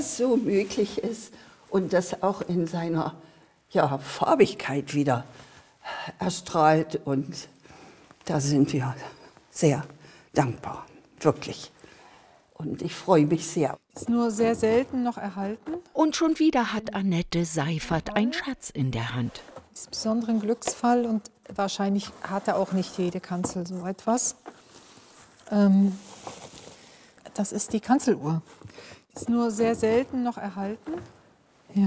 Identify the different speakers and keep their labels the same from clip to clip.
Speaker 1: das so möglich ist und das auch in seiner Farbigkeit wieder erstrahlt. Und da sind wir sehr dankbar, wirklich. Und ich freue mich sehr.
Speaker 2: Ist nur sehr selten noch erhalten.
Speaker 3: Und schon wieder hat Annette Seifert einen Schatz in der Hand.
Speaker 2: Das ist ein besonderer Glücksfall und wahrscheinlich hatte auch nicht jede Kanzel so etwas. Das ist die Kanzeluhr. Ist nur sehr selten noch erhalten. Ja.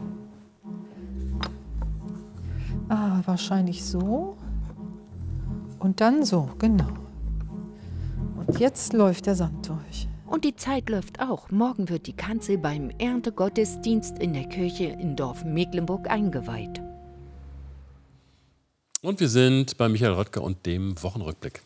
Speaker 2: Wahrscheinlich so. Und dann so, genau. Und jetzt läuft der Sand durch.
Speaker 3: Und die Zeit läuft auch. Morgen wird die Kanzel beim Erntegottesdienst in der Kirche in Dorf Mecklenburg eingeweiht.
Speaker 4: Und wir sind bei Michael Röttger und dem Wochenrückblick.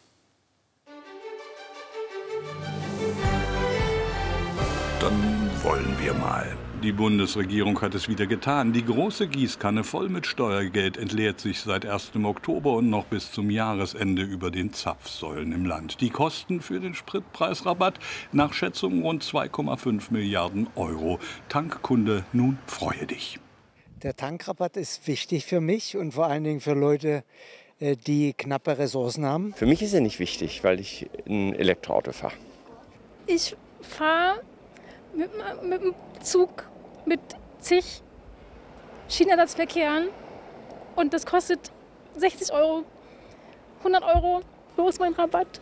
Speaker 5: Dann wollen wir mal. Die Bundesregierung hat es wieder getan. Die große Gießkanne voll mit Steuergeld entleert sich seit 1. Oktober und noch bis zum Jahresende über den Zapfsäulen im Land. Die Kosten für den Spritpreisrabatt nach Schätzungen rund 2,5 Milliarden Euro. Tankkunde, nun freue dich.
Speaker 6: Der Tankrabatt ist wichtig für mich und vor allen Dingen für Leute, die knappe Ressourcen haben.
Speaker 7: Für mich ist er nicht wichtig, weil ich ein Elektroauto fahre.
Speaker 8: Ich fahre mit dem Zug mit zig Schienenersatzverkehren und das kostet 60 Euro, 100 Euro. Wo ist mein Rabatt?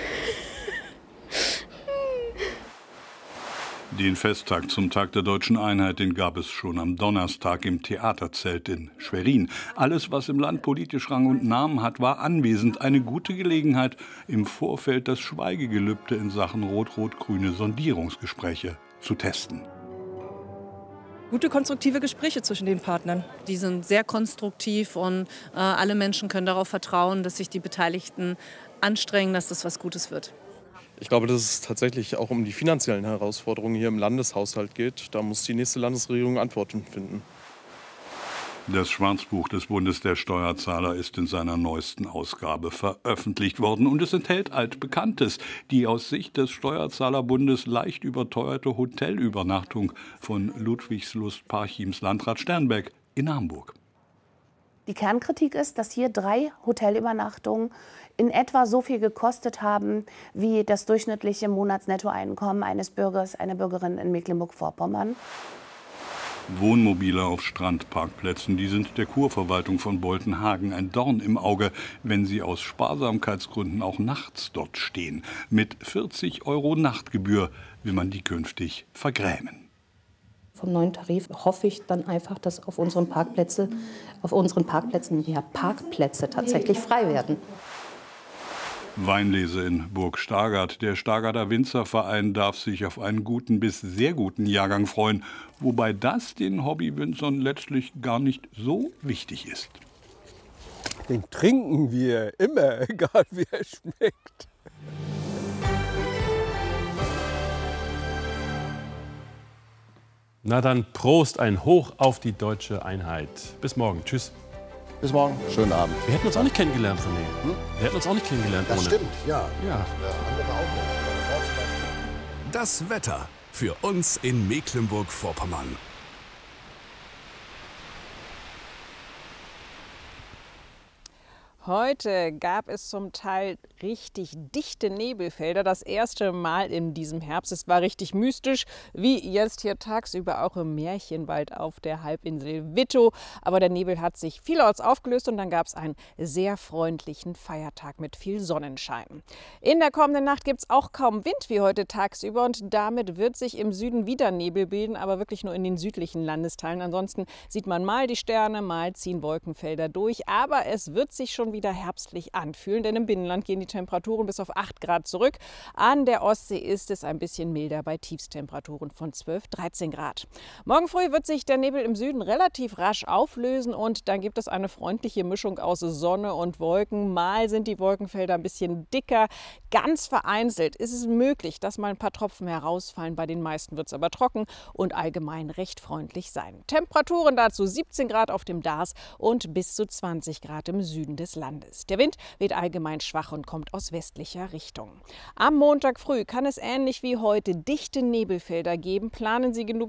Speaker 5: Den Festtag zum Tag der Deutschen Einheit, den gab es schon am Donnerstag im Theaterzelt in Schwerin. Alles, was im Land politisch Rang und Namen hat, war anwesend. Eine gute Gelegenheit, im Vorfeld das Schweigegelübde in Sachen rot-rot-grüne Sondierungsgespräche zu testen.
Speaker 9: Gute, konstruktive Gespräche zwischen den Partnern. Die sind sehr konstruktiv und alle Menschen können darauf vertrauen, dass sich die Beteiligten anstrengen, dass das was Gutes wird.
Speaker 10: Ich glaube, dass es tatsächlich auch um die finanziellen Herausforderungen hier im Landeshaushalt geht. Da muss die nächste Landesregierung Antworten finden.
Speaker 5: Das Schwarzbuch des Bundes der Steuerzahler ist in seiner neuesten Ausgabe veröffentlicht worden und es enthält Altbekanntes. Die aus Sicht des Steuerzahlerbundes leicht überteuerte Hotelübernachtung von Ludwigslust Parchims Landrat Sternbeck in Hamburg.
Speaker 11: Die Kernkritik ist, dass hier 3 Hotelübernachtungen in etwa so viel gekostet haben wie das durchschnittliche Monatsnettoeinkommen eines Bürgers, einer Bürgerin in Mecklenburg-Vorpommern.
Speaker 5: Wohnmobile auf Strandparkplätzen, die sind der Kurverwaltung von Boltenhagen ein Dorn im Auge, wenn sie aus Sparsamkeitsgründen auch nachts dort stehen. Mit 40 € Nachtgebühr will man die künftig vergrämen.
Speaker 12: Vom neuen Tarif hoffe ich dann einfach, dass auf unseren Parkplätzen mehr Parkplätze tatsächlich frei werden.
Speaker 5: Weinlese in Burg Stargard. Der Stargarder Winzerverein darf sich auf einen guten bis sehr guten Jahrgang freuen, wobei das den Hobbywinzern letztlich gar nicht so wichtig ist.
Speaker 13: Den trinken wir immer, egal wie er schmeckt.
Speaker 4: Na dann Prost, ein Hoch auf die deutsche Einheit. Bis morgen. Tschüss.
Speaker 13: Bis morgen. Schönen Abend.
Speaker 4: Wir hätten uns auch nicht kennengelernt, René. Wir hätten uns auch nicht kennengelernt.
Speaker 13: Das
Speaker 4: ohne.
Speaker 13: stimmt, ja.
Speaker 4: Ja.
Speaker 14: Das Wetter für uns in Mecklenburg-Vorpommern.
Speaker 15: Heute gab es zum Teil richtig dichte Nebelfelder. Das erste Mal in diesem Herbst. Es war richtig mystisch, wie jetzt hier tagsüber auch im Märchenwald auf der Halbinsel Wittow. Aber der Nebel hat sich vielerorts aufgelöst und dann gab es einen sehr freundlichen Feiertag mit viel Sonnenschein. In der kommenden Nacht gibt es auch kaum Wind wie heute tagsüber und damit wird sich im Süden wieder Nebel bilden, aber wirklich nur in den südlichen Landesteilen. Ansonsten sieht man mal die Sterne, mal ziehen Wolkenfelder durch. Aber es wird sich schon wieder herbstlich anfühlen, denn im Binnenland gehen die Temperaturen bis auf 8 Grad zurück. An der Ostsee ist es ein bisschen milder bei Tiefstemperaturen von 12, 13 Grad. Morgen früh wird sich der Nebel im Süden relativ rasch auflösen und dann gibt es eine freundliche Mischung aus Sonne und Wolken. Mal sind die Wolkenfelder ein bisschen dicker. Ganz vereinzelt ist es möglich, dass mal ein paar Tropfen herausfallen. Bei den meisten wird es aber trocken und allgemein recht freundlich sein. Temperaturen dazu 17 Grad auf dem Darß und bis zu 20 Grad im Süden des Landes. Der Wind weht allgemein schwach und kommt aus westlicher Richtung. Am Montag früh kann es ähnlich wie heute dichte Nebelfelder geben. Planen Sie genug